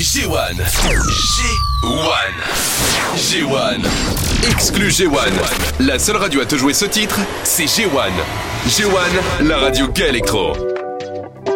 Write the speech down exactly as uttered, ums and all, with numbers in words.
G un. G un. G un. Exclu G un. La seule radio à te jouer ce titre, c'est G un. G un, la radio gay électro.